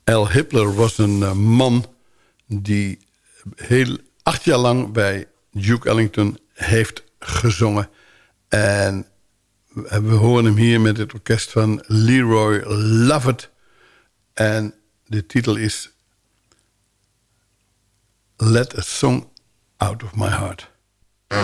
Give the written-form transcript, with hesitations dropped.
Al Hippler was een man die 8 jaar lang bij Duke Ellington heeft gezongen. En we horen hem hier met het orkest van Leroy Lovett. En de titel is Let a Song Out of My Heart.